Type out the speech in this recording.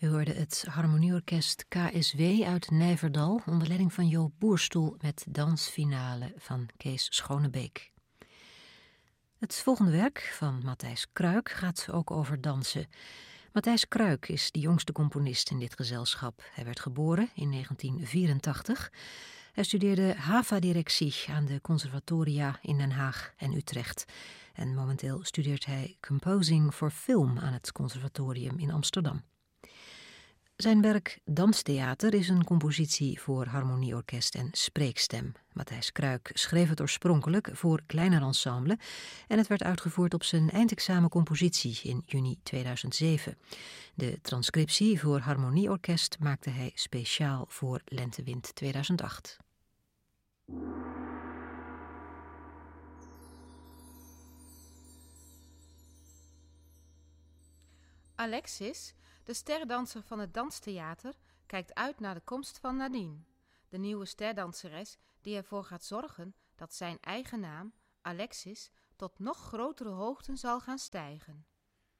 U hoorde het harmonieorkest KSW uit Nijverdal onder leiding van Joop Boerstoel met dansfinale van Kees Schonebeek. Het volgende werk van Matthijs Kruik gaat ook over dansen. Matthijs Kruik is de jongste componist in dit gezelschap. Hij werd geboren in 1984. Hij studeerde HAVA-directie aan de conservatoria in Den Haag en Utrecht. En momenteel studeert hij Composing for Film aan het conservatorium in Amsterdam. Zijn werk Danstheater is een compositie voor harmonieorkest en spreekstem. Matthijs Kruik schreef het oorspronkelijk voor kleiner ensemble en het werd uitgevoerd op zijn eindexamencompositie in juni 2007. De transcriptie voor harmonieorkest maakte hij speciaal voor Lentewind 2008. Alexis, de sterdanser van het Danstheater, kijkt uit naar de komst van Nadine, de nieuwe sterdanseres die ervoor gaat zorgen dat zijn eigen naam, Alexis, tot nog grotere hoogten zal gaan stijgen.